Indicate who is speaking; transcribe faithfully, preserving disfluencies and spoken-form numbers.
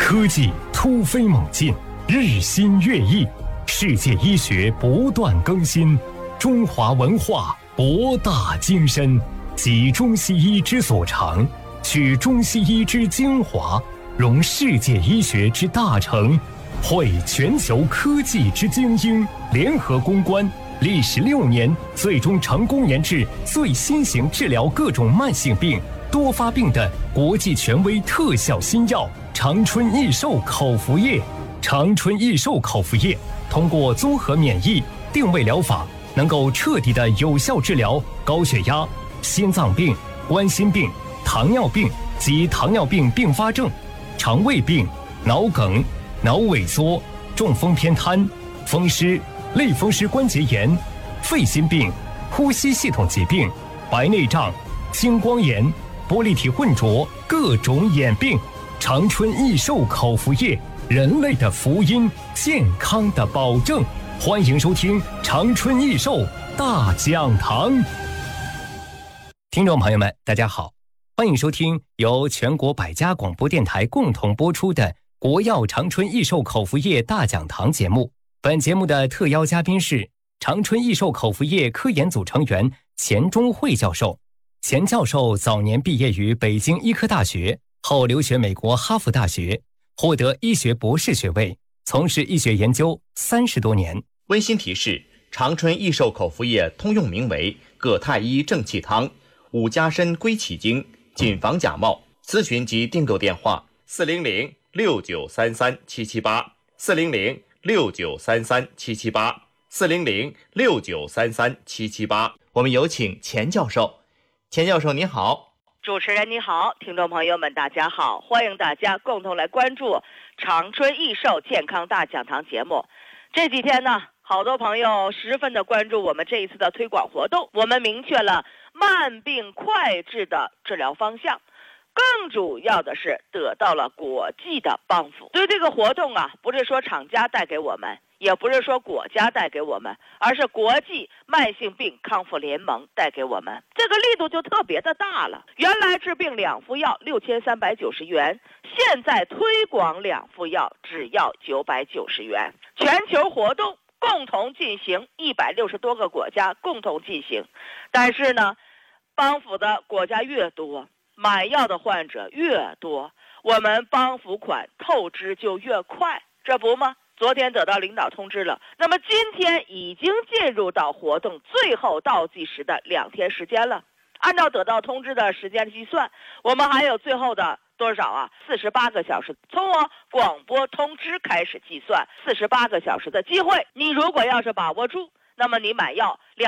Speaker 1: 科技突飞猛进，日新月异，世界医学不断更新，中华文化博大精深，集中西医之所长，取中西医之精华，融世界医学之大成，汇全球科技之精英，联合攻关，历时六年，最终成功研制最新型治疗各种慢性病、多发病的国际权威特效新药长春益寿口服液。长春益寿口服液通过综合免疫定位疗法，能够彻底的有效治疗高血压、心脏病、冠心病、糖尿病及糖尿病并发症、肠胃病、脑梗、脑萎缩、中风偏瘫、风湿、类风湿关节炎、肺心病、呼吸系统疾病、白内障、青光眼、玻璃体混浊各种眼病。长春益寿口服液，人类的福音，健康的保证。欢迎收听长春益寿大讲堂。听众朋友们，大家好，欢迎收听由全国百家广播电台共同播出的国药长春益寿口服液大讲堂节目。本节目的特邀嘉宾是长春益寿口服液科研组成员钱钟慧教授。钱教授早年毕业于北京医科大学，后留学美国哈佛大学，获得医学博士学位，从事医学研究三十多年。
Speaker 2: 温馨提示：长春益寿口服液通用名为葛太医正气汤，五加参归气经，谨防假冒。咨询及订购电话：四零零六九三三七七八，四零零六九三三七七八，四零零六九三三七七八。我们有请钱教授。钱教授您好。
Speaker 3: 主持人你好，听众朋友们大家好，欢迎大家共同来关注长春益寿健康大讲堂节目。这几天呢，好多朋友十分的关注我们这一次的推广活动，我们明确了慢病快治的治疗方向，更主要的是得到了国际的帮扶。对这个活动啊，不是说厂家带给我们，也不是说国家带给我们，而是国际慢性病康复联盟带给我们，这个力度就特别的大了。原来治病两副药六千三百九十元，现在推广两副药只要九百九十元。全球活动共同进行，一百六十多个国家共同进行。但是呢，帮扶的国家越多，买药的患者越多，我们帮扶款透支就越快，这不吗？昨天得到领导通知了，那么今天已经进入到活动最后倒计时的两天时间了。按照得到通知的时间计算，我们还有最后的多少啊？四十八个小时，从我广播通知开始计算，四十八个小时的机会，你如果要是把握住，那么你买药